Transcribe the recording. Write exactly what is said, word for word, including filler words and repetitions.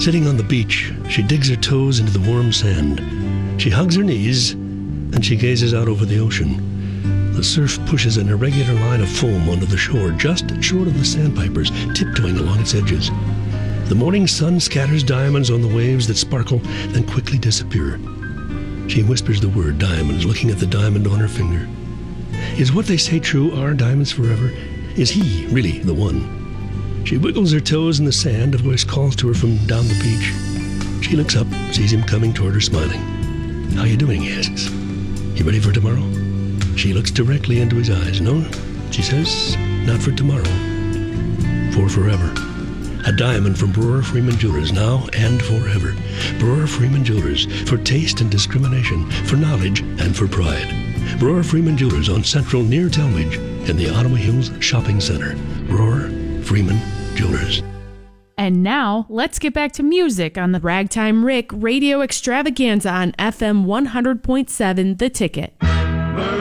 Sitting on the beach, she digs her toes into the warm sand. She hugs her knees, and she gazes out over the ocean. The surf pushes an irregular line of foam onto the shore, just short of the sandpipers, tiptoeing along its edges. The morning sun scatters diamonds on the waves that sparkle, then quickly disappear. She whispers the word diamonds, looking at the diamond on her finger. Is what they say true? Are diamonds forever? Is he really the one? She wiggles her toes in the sand. A voice calls to her from down the beach. She looks up, sees him coming toward her, smiling. How you doing, he asks. You ready for tomorrow? She looks directly into his eyes. No, she says, not for tomorrow. For forever. A diamond from Brewer Freeman Jewelers, now and forever. Brewer Freeman Jewelers, for taste and discrimination, for knowledge and for pride. Brewer Freeman Jewelers on Central near Talmadge in the Ottawa Hills Shopping Center. Brewer Freeman Jewelers. And now, let's get back to music on the Ragtime Rick Radio Extravaganza on F M one hundred point seven The Ticket.